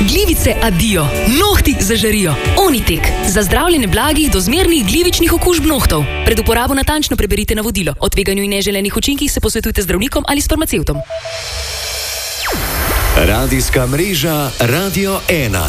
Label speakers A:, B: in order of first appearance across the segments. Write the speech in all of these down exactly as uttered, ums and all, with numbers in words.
A: Glivice adijo, nohti zažarijo. Onitek, za zdravljenje blagih do zmernih glivičnih okužb nohtov. Pred uporabo natančno preberite navodilo. O tveganju in neželenih učinkih se posvetujte z zdravnikom ali s farmacevtom.
B: Radijska mreža Radio ena.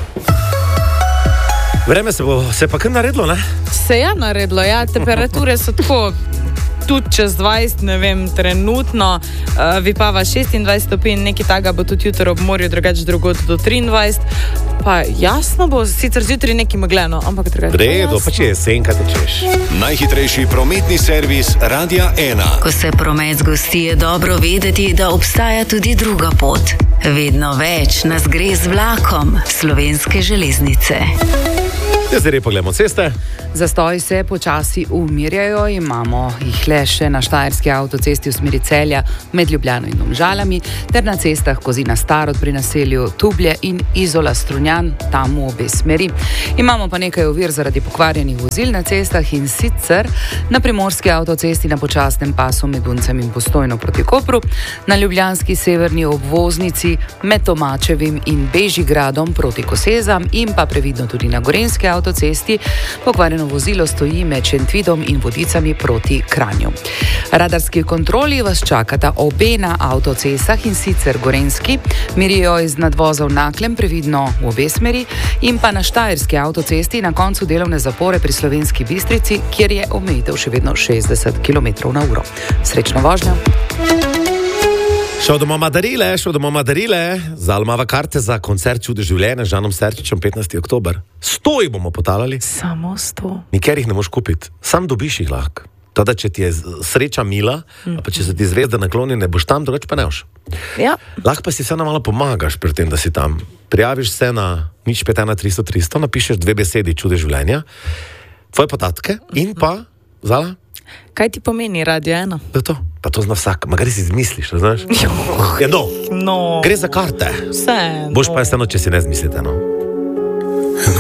C: Vreme se bo se pa kar naredilo, ne?
D: Se je naredilo, ja. Temperature so tako tudi čez dvajset, ne vem, trenutno. Uh, Vipava šestindvajset stopinj, nekaj taga bo tudi jutro ob morju, drugače drugod do triindvajset. Pa jasno bo, sicer zjutraj nekaj megleno, ampak drugače.
C: Redo, pa če jesen, kaj tečeš.
B: Najhitrejši prometni servis Radia ena.
E: Ko se promet zgosti, je dobro vedeti, da obstaja tudi druga pot. Vedno več nas gre z vlakom Slovenske železnice.
C: Zdaj pa gledamo ceste.
F: Zastoji se počasi umirjajo, imamo jih le še na Štajerski avtocesti v smeri Celja med Ljubljano in Domžalami ter na cestah Kozina Starod pri naselju Tublje in Izola Strunjan, tam v obe smeri. Imamo pa nekaj ovir zaradi pokvarjenih vozil na cestah in sicer na Primorski avtocesti na počasnem pasu med Uncem in Postojno proti Kopru, na ljubljanski severni obvoznici med Tomačevim in Bežigradom proti Kosezam in pa previdno tudi na Gorenjski avtocesti. Pokvarjeno vozilo stoji med Šentvidom in Vodicami proti Kranju. Radarski kontroli vas čakata obe na avtocestah in sicer Gorenjski, merijo iz nadvoza v Naklem, previdno v obe smeri, in pa na Štajerski avtocesti na koncu delovne zapore pri Slovenski Bistrici, kjer je omejitev še vedno šestdeset kilometrov na uro. Srečno vožnjo!
C: Šel domov Madarile, šel domov Madarile. Zalmava karte za koncert Čude življenja z Žanom Serčičem petnajstega oktober. Sto jih bomo potalali.
D: Samo sto.
C: Nikjer jih ne moš kupiti, sam dobiš jih lahko. Teda, če ti je sreča mila, mm. pa če se ti zvezda nakloni, ne boš tam, drugače pa ne boš.
D: Ja.
C: Lahko pa si vseeno malo pomagaš pri tem, da si tam. Prijaviš se na nič pet ena tristo tristo, napišeš dve besedi Čude življenja, tvoje podatke in pa, Zala?
D: Kaj ti pomeni Radio ena?
C: To je to. Pa to zna vsak. Magari si izmisliš, znaš? Ja, no.
D: No.
C: Gre za karte.
D: Vse.
C: Boš pa vseeno, če si ne zmislite, no.